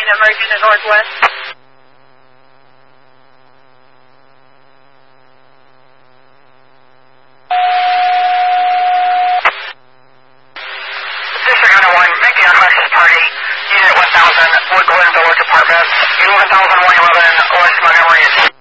emerging to northwest. District 101, making a crisis party, unit 1000, Wood Glen Village Apartments, 11,111 West Montgomery.